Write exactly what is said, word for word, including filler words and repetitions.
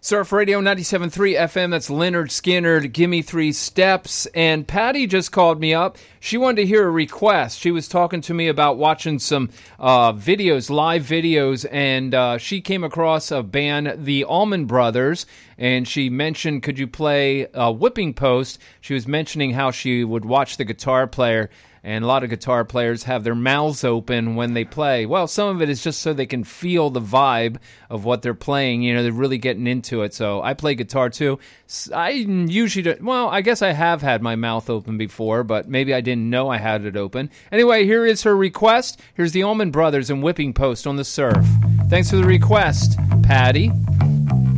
Surf Radio ninety-seven point three F M, that's Leonard Skinner, Gimme Three Steps. And Patty just called me up. She wanted to hear a request. She was talking to me about watching some uh, videos, live videos, and uh, she came across a band, the Allman Brothers, and she mentioned, could you play uh, Whipping Post? She was mentioning how she would watch the guitar player, and a lot of guitar players have their mouths open when they play. Well, some of it is just so they can feel the vibe of what they're playing. You know, they're really getting into it. So I play guitar too. I usually, do, well, I guess I have had my mouth open before, but maybe I didn't know I had it open. Anyway, here is her request. Here's the Allman Brothers and Whipping Post on the Surf. Thanks for the request, Patty.